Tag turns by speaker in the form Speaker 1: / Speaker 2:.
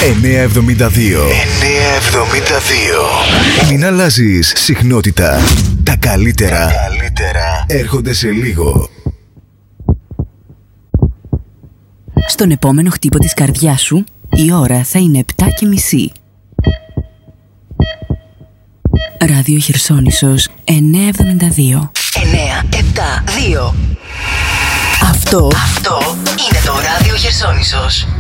Speaker 1: 972. Μην αλλάζεις συχνότητα. Τα καλύτερα έρχονται σε λίγο.
Speaker 2: Στον επόμενο χτύπο της καρδιάς σου, η ώρα θα είναι 7:30. Ράδιο Χερσόνησος 972. 972. Αυτό είναι το Ράδιο Χερσόνησος.